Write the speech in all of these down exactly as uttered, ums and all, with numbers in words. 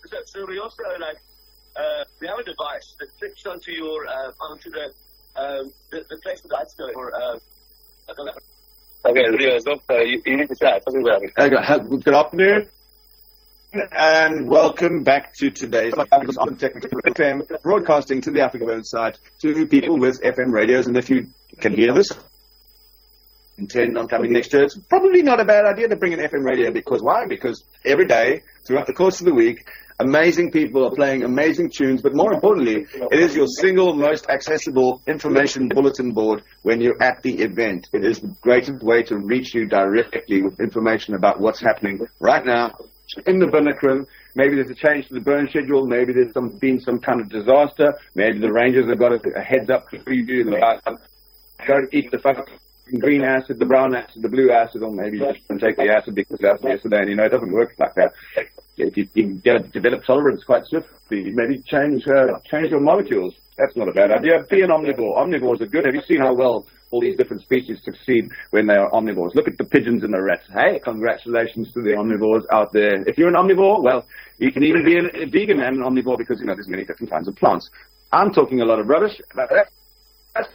so, so we also like uh, we have a device that clicks onto your uh, onto the um, the, the place the lights go for. Uh, I don't know. Okay, Rio, so uh, you, you need to start. Okay, good afternoon. And welcome back to today's on Technical F M, broadcasting to the Africa Burn site to people with F M radios. And if you can hear this, intend on coming next year, it's probably not a bad idea to bring an F M radio. Because why? Because every day, throughout the course of the week, amazing people are playing amazing tunes, but more importantly, it is your single most accessible information bulletin board when you're at the event. It is the greatest way to reach you directly with information about what's happening right now in the Binnakerim. Maybe there's a change to the burn schedule. Maybe there's some, been some kind of disaster. Maybe the Rangers have got a, a heads up for you. Don't eat the fucking green acid, the brown acid, the blue acid, or maybe you just don't take the acid because that's yesterday, and you know it doesn't work like that. If you, you develop tolerance quite swiftly, maybe change uh, change your molecules. That's not a bad idea. Be an omnivore. Omnivores are good. Have you seen how well all these different species succeed when they are omnivores? Look at the pigeons and the rats. Hey, congratulations to the omnivores out there. If you're an omnivore, well, you can even be a, a vegan and an omnivore because, you know, there's many different kinds of plants. I'm talking a lot of rubbish about that. That's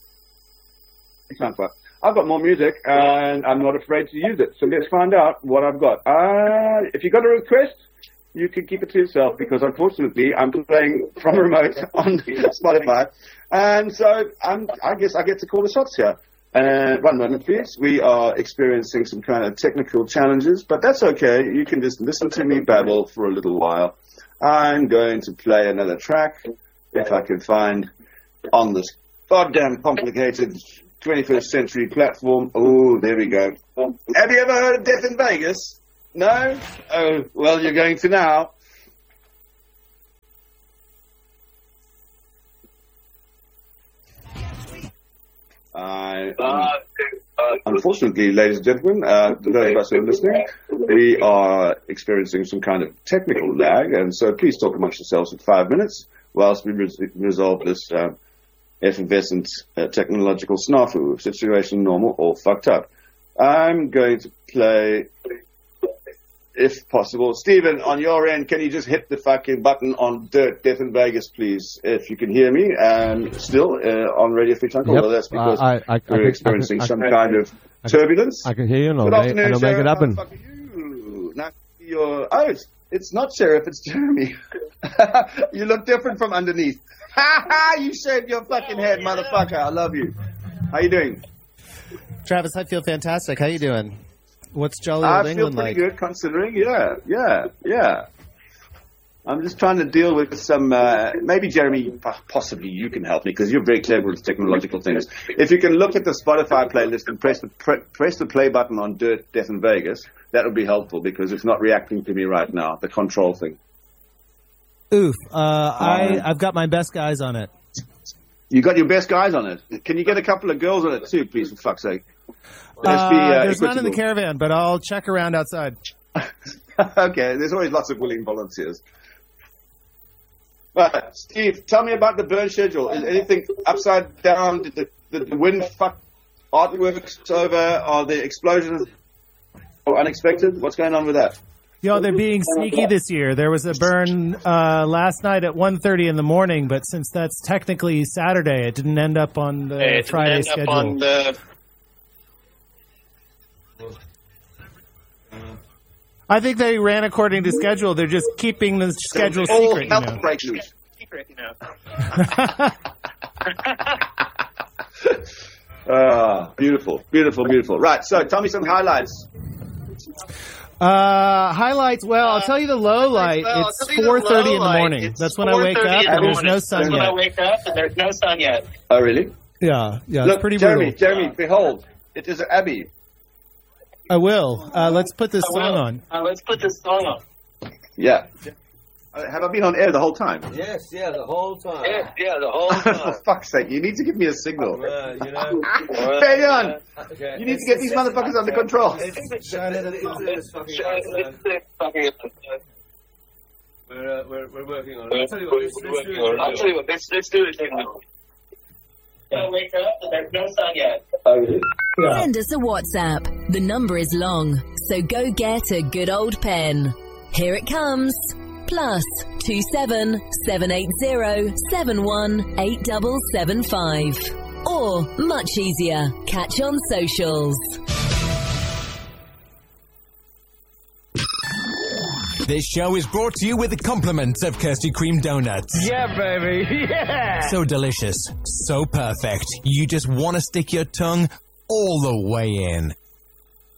I've got more music, and I'm not afraid to use it. So let's find out what I've got. Uh, if you've got a request, you can keep it to yourself, because unfortunately I'm playing from remote on Spotify. And so I'm, I guess I get to call the shots here. Uh, one moment, please. We are experiencing some kind of technical challenges, but that's okay. You can just listen to me babble for a little while. I'm going to play another track, if I can find, on this goddamn complicated twenty-first century platform. Oh, there we go. Have you ever heard of Death in Vegas? No? Oh, well, you're going to now. I, um, unfortunately, ladies and gentlemen, uh, those of us who are listening, we are experiencing some kind of technical lag, and so please talk amongst yourselves for five minutes whilst we res- resolve this uh, effervescent uh, technological snafu. Situation normal or fucked up. I'm going to play, if possible. Stephen, on your end, can you just hit the fucking button on Dirt, Death in Vegas, please, if you can hear me? And still, uh, on Radio Free Chunk, yep. well, that's because uh, I, I, we're I, experiencing I, some I, kind of I, turbulence. I can hear you, and I'll, Good make, afternoon, and I'll make it happen. How the fuck are you? Now, you're, oh, it's, it's not Sheriff, it's Jeremy. You look different from underneath. Ha ha! You shaved your fucking head, motherfucker. I love you. How you doing? Travis, I feel fantastic. How you doing? What's jolly I old feel England pretty like? good, considering. Yeah, yeah, yeah. I'm just trying to deal with some. Uh, maybe Jeremy, possibly you can help me because you're very clever with technological things. If you can look at the Spotify playlist and press the pre- press the play button on Dirt, Death in Vegas, that would be helpful because it's not reacting to me right now. The control thing. Oof. Uh, I I've got my best guys on it. You got your best guys on it. Can you get a couple of girls on it too, please, for fuck's sake? Uh, be, uh, there's none in the caravan, but I'll check around outside. Okay, there's always lots of willing volunteers. Right, Steve, tell me about the burn schedule. Is anything upside down? Did the, did the wind fuck artworks over? Are the explosions unexpected? What's going on with that? Yo, they're being sneaky this year. There was a burn uh, last night at one thirty in the morning, but since that's technically Saturday, it didn't end up on the hey, it Friday didn't end schedule. Up on the... I think they ran according to schedule. They're just keeping the schedule secret. You know. Break loose. Secret, you know. Ah, beautiful, beautiful, beautiful. Right, so tell me some highlights. Uh, highlights. Well, I'll tell you the low light. Well, it's four thirty in the morning. It's That's when I wake up, and there's no sun That's yet. when I wake up, and there's no sun yet. Oh, really? Yeah, yeah. Look, It's pretty Jeremy, brutal. Jeremy, behold, it is Abby. I will. Uh, let's put this I song will. on. Uh, let's put this song on. Yeah. Uh, have I been on air the whole time? Yes, yeah, the whole time. Yeah, yeah, the whole For time. fuck's sake, you need to give me a signal. Uh, you know, Bang on! okay. You need to get these motherfuckers under control. It's Shannon and it's, it's fucking It's- outside. it's fucking- We're, uh, we're, we're working on it. We're I'll tell you what, let's, let's do it. I'll tell you what, let's, let's do it. I wake up and there's no sun yet. Oh, really? Send us a WhatsApp. The number is long, so go get a good old pen. Here it comes. Plus two seven seven eight zero seven one eight double seven five. Or, much easier, catch on socials. This show is brought to you with the compliments of Kirsty Cream Donuts. Yeah, baby. Yeah. So delicious, so perfect, you just want to stick your tongue all the way in.